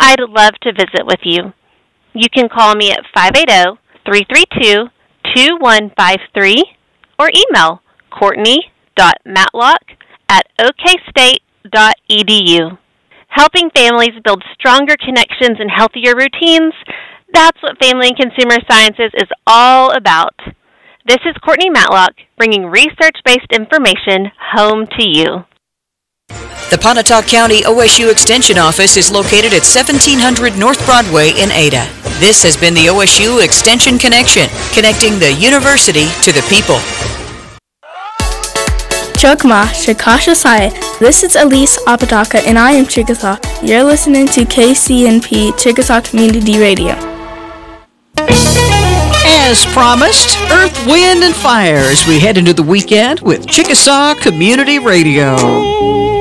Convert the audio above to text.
I'd love to visit with you. You can call me at 580-332-2153 or email courtney.matlock@okstate.edu. Helping families build stronger connections and healthier routines, that's what Family and Consumer Sciences is all about. This is Courtney Matlock, bringing research-based information home to you. The Pontotoc County OSU Extension Office is located at 1700 North Broadway in Ada. This has been the OSU Extension Connection, connecting the university to the people. Chokma, Shikasha Sai. This is Elise Apodaca, and I am Chickasaw. You're listening to KCNP Chickasaw Community Radio. As promised, Earth, Wind, and Fire as we head into the weekend with Chickasaw Community Radio.